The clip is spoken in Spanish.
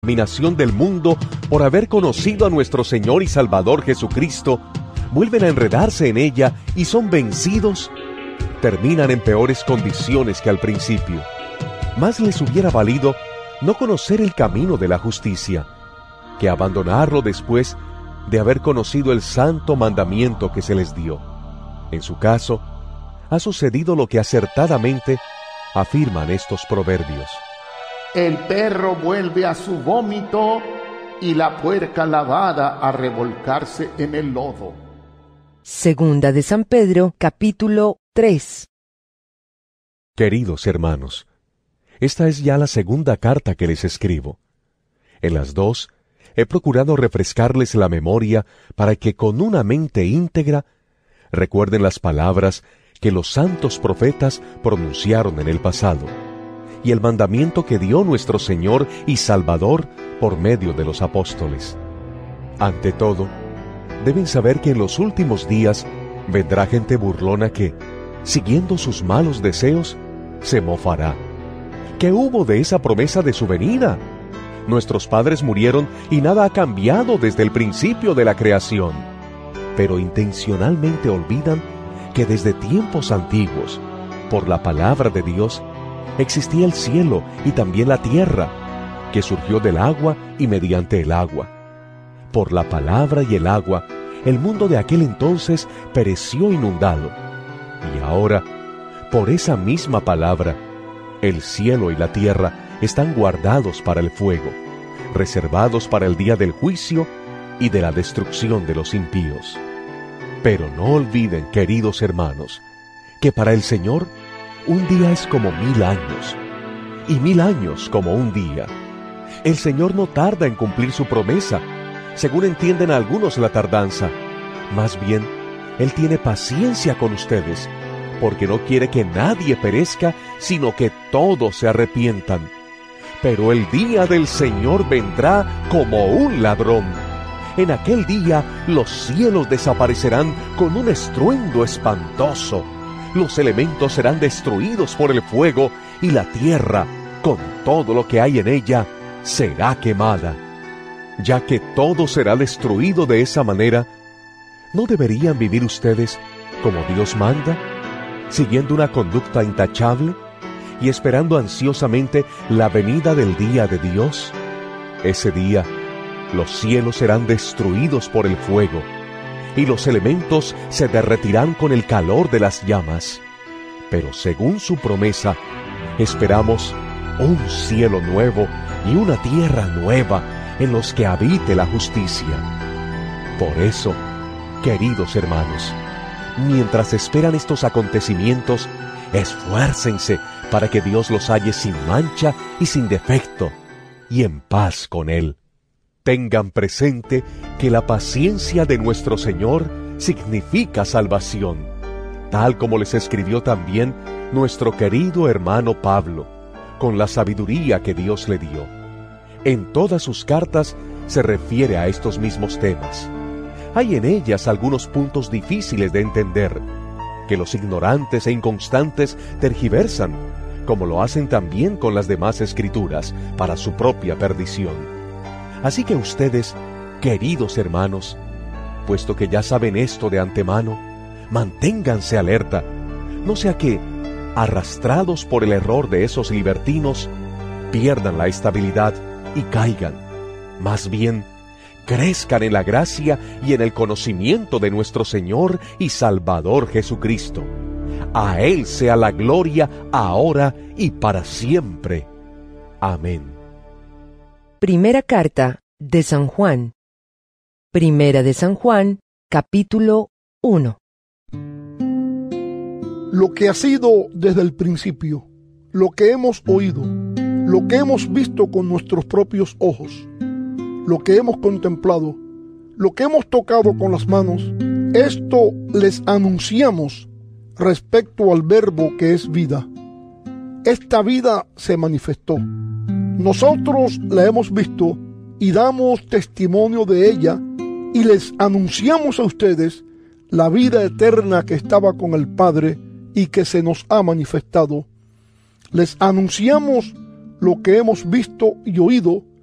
contaminación del mundo por haber conocido a nuestro Señor y Salvador Jesucristo, vuelven a enredarse en ella y son vencidos, terminan en peores condiciones que al principio. Más les hubiera valido no conocer el camino de la justicia, que abandonarlo después de haber conocido el santo mandamiento que se les dio. En su caso, ha sucedido lo que acertadamente afirman estos proverbios. El perro vuelve a su vómito y la puerca lavada a revolcarse en el lodo. Segunda de San Pedro, capítulo 3. Queridos hermanos, esta es ya la segunda carta que les escribo. En las dos, he procurado refrescarles la memoria para que con una mente íntegra recuerden las palabras que los santos profetas pronunciaron en el pasado, y el mandamiento que dio nuestro Señor y Salvador por medio de los apóstoles. Ante todo, deben saber que en los últimos días vendrá gente burlona que, siguiendo sus malos deseos, se mofará. ¿Qué hubo de esa promesa de su venida? Nuestros padres murieron y nada ha cambiado desde el principio de la creación. Pero intencionalmente olvidan que desde tiempos antiguos, por la palabra de Dios, existía el cielo y también la tierra, que surgió del agua y mediante el agua. Por la palabra y el agua, el mundo de aquel entonces pereció inundado. Y ahora, por esa misma palabra, el cielo y la tierra están guardados para el fuego, reservados para el día del juicio y de la destrucción de los impíos. Pero no olviden, queridos hermanos, que para el Señor un día es como 1000 años, y 1000 años como un día. El Señor no tarda en cumplir su promesa, según entienden algunos la tardanza. Más bien, Él tiene paciencia con ustedes, porque no quiere que nadie perezca, sino que todos se arrepientan. Pero el día del Señor vendrá como un ladrón. En aquel día los cielos desaparecerán con un estruendo espantoso. Los elementos serán destruidos por el fuego y la tierra, con todo lo que hay en ella, será quemada. Ya que todo será destruido de esa manera, ¿no deberían vivir ustedes como Dios manda, siguiendo una conducta intachable y esperando ansiosamente la venida del día de Dios? Ese día, los cielos serán destruidos por el fuego, y los elementos se derretirán con el calor de las llamas. Pero según su promesa, esperamos un cielo nuevo y una tierra nueva en los que habite la justicia. Por eso, queridos hermanos, mientras esperan estos acontecimientos, esfuércense para que Dios los halle sin mancha y sin defecto, y en paz con Él. Tengan presente que la paciencia de nuestro Señor significa salvación, tal como les escribió también nuestro querido hermano Pablo, con la sabiduría que Dios le dio. En todas sus cartas se refiere a estos mismos temas. Hay en ellas algunos puntos difíciles de entender, que los ignorantes e inconstantes tergiversan, como lo hacen también con las demás escrituras, para su propia perdición. Así que ustedes, queridos hermanos, puesto que ya saben esto de antemano, manténganse alerta, no sea que, arrastrados por el error de esos libertinos, pierdan la estabilidad y caigan. Más bien, crezcan en la gracia y en el conocimiento de nuestro Señor y Salvador Jesucristo. A Él sea la gloria ahora y para siempre. Amén. Primera carta de San Juan. Primera de San Juan, capítulo 1. Lo que ha sido desde el principio, lo que hemos oído, lo que hemos visto con nuestros propios ojos, lo que hemos contemplado, lo que hemos tocado con las manos, esto les anunciamos respecto al Verbo que es vida. Esta vida se manifestó. Nosotros la hemos visto y damos testimonio de ella y les anunciamos a ustedes la vida eterna que estaba con el Padre y que se nos ha manifestado. Les anunciamos lo que hemos visto y oído